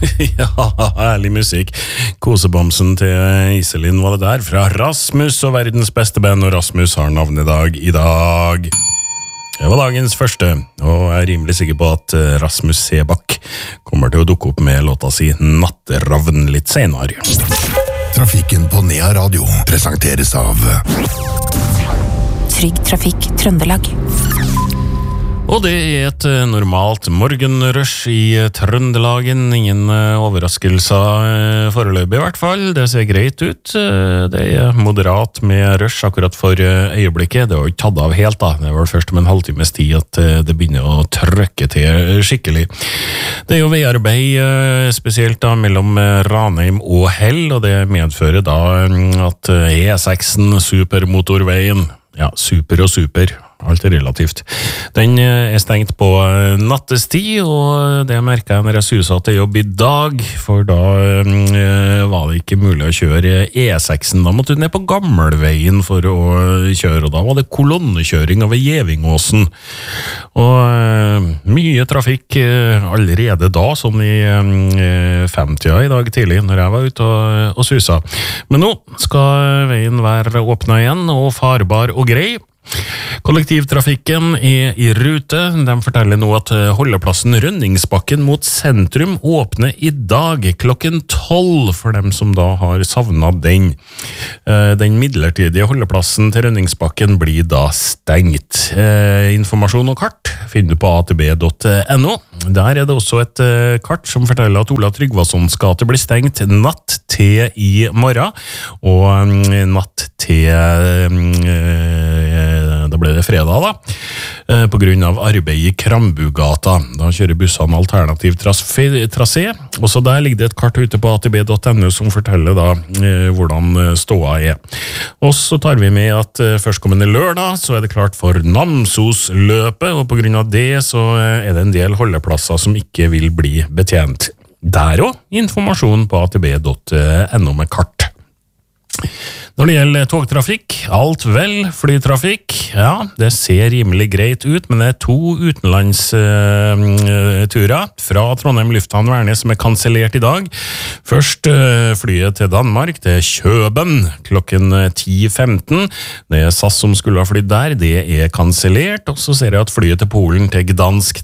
Ja, ærlig musikk. Kosebamsen til Iselin var det der, fra Rasmus og verdens beste band, og Rasmus har navnedag i dag. Det var dagens første, og jeg er rimelig sikker på at Rasmus Sebakk kommer til å dukke opp med låta si Natteravn litt senere. Trafikken på Nea Radio presenteres av Trygg Trafikk Trøndelag. Og det er et normalt morgenrush i Trøndelagen, ingen overraskelser foreløpig i hvert fall, det ser greit ut, det er moderat med rush akkurat for øyeblikket, det har ikke tatt av helt da, det var først om en halvtimes tid at det begynner å trykke til skikkelig. Det er jo veiarbeid spesielt da mellom Ranheim og Hell, og det medfører da at E6-en, supermotorveien, ja, super og super, alt er relativt. Den er stengt på nattestid, og det merket jeg når jeg suset til jobb i dag, for da var det ikke mulig å kjøre E6-en. Da måtte du ned på Gammelveien for å kjøre, og da var det kolonnekjøring over Gjevingåsen. Og mye trafikk allerede da, sånn i 50-tida i dag tidlig, når jeg var ute og suset. Men nå skal veien være åpnet igjen, og farbar og grei. Kollektivtrafikken er i rute. De forteller nå at holdeplassen Rønningsbakken mot sentrum åpner i dag klokken 12 for dem som da har savnet den. Den midlertidige holdeplassen til Rønningsbakken blir da stengt. Informasjon og kart finner du på atb.no. Der er det også et kart som forteller at Ola Tryggvasons gate blir stengt natt til i morgen, og natt til da ble det fredag da, på grunn av arbeid i Krambugata. Da kjører bussene alternativ trasé, og så der ligger det et kart ute på atb.no som forteller da hvordan ståa er. Og så tar vi med at førstkommende lørdag så er det klart for Namsos-løpet, og på grunn av det så er det en del holdeplasser som ikke vil bli betjent. Der også informasjon på atb.no med kart. Når det gjelder togtrafikk, alt vel, flytrafikk, ja, det ser rimelig greit ut, men det er 2 utenlandsturer fra Trondheim Lufthavn Værnes som er kansellert i dag. Først flyet til Danmark, det er Kjøben, klokken 10:15. Det er SAS som skulle ha flytt der, det er kansellert, og så ser jeg at flyet til Polen til Gdansk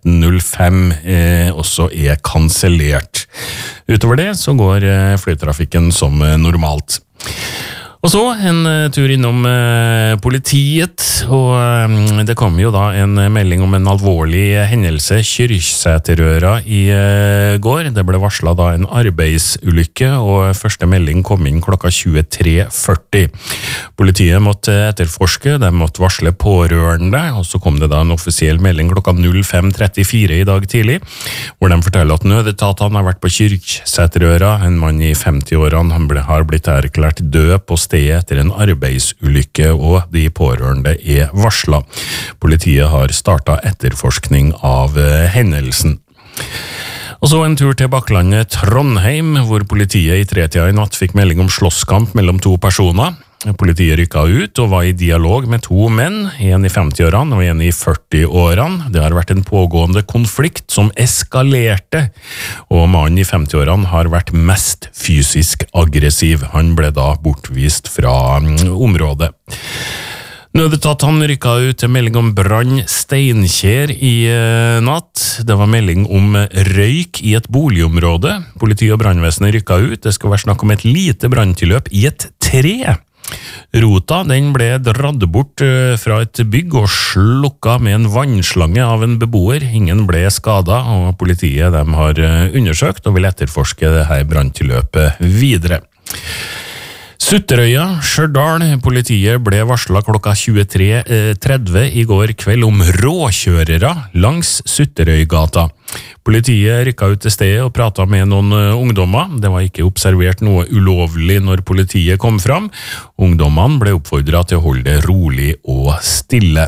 13:05 også er kansellert. Utover det så går flytrafikken som normalt. Og så en tur innom politiet, og det kom jo da en melding om en alvorlig hendelse Kyrksæterøra i går. Det ble varslet da en arbeidsulykke, og første melding kom inn klokka 23:40. Politiet måtte etterforske, de måtte varsle pårørende, og så kom det da en offisiell melding klokka 05:34 i dag tidlig, hvor de forteller at nødetatene har vært på Kyrksæterøra. En mann i 50-årene har blitt erklært død på stedet etter en arbeidsulykke, og de pårørende er varslet. Politiet har startet etterforskning av hendelsen. Og så en tur til baklandet Trondheim, hvor politiet i 3-tida i natt fikk melding om slåsskamp mellom 2 personer. Politiet rykket ut og var i dialog med 2 menn, en i 50-årene og en i 40-årene. Det har vært en pågående konflikt som eskalerte, og mannen i 50-årene har vært mest fysisk aggressiv. Han ble da bortvist fra området. Nødetatene rykket ut til melding om brann Steinkjer i natt. Det var melding om røyk i et boligområde. Politi og brannvesenet rykket ut. Det skal være snakk om et lite branntilløp i et tre. Rota den ble dratt bort fra et bygg og slukket med en vannslange av en beboer. Ingen ble skadet, og politiet de har undersøkt og vil etterforske dette branntilløpet videre. Sutterøya, Stjørdal, politiet ble varslet klokka 23:30 i går kveld om råkjørere langs Sutterøygata. Politiet rykket ut til stedet og pratet med noen ungdommer. Det var ikke observert noe ulovlig når politiet kom fram. Ungdommene ble oppfordret til å holde det rolig og stille.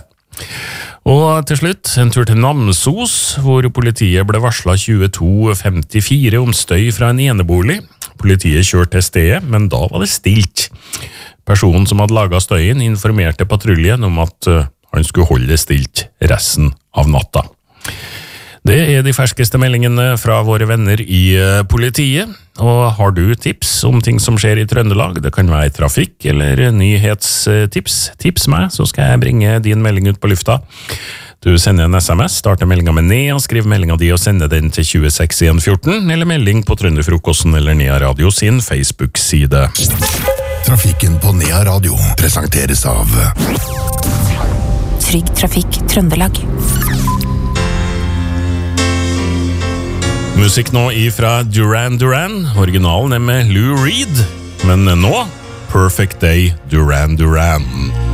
Og til slutt, en tur til Namsos, hvor politiet ble varslet 22:54 om støy fra en enebolig. Politiet kjørte til stedet, men da var det stilt. Personen som hadde laget støyen informerte patruljen om at han skulle holde det stilt resten av natta. Det Det de ferskeste meldingene fra våre venner i politiet. Og har du tips om ting som skjer i Trøndelag, det kan være trafikk eller nyhetstips, tips meg, så skal jeg bringe din melding ut på lufta. Du sender en SMS, starter meldingen med Nea, skriv meldingen din og sender den til 26114, eller melding på Trønderfrokosten eller Nea Radio sin Facebook-side. Trafikken på Nea Radio presenteres av Trygg Trafikk Trøndelag. Musikk nå ifra Duran Duran, originalen med Lou Reed, men nå Perfect Day Duran Duran.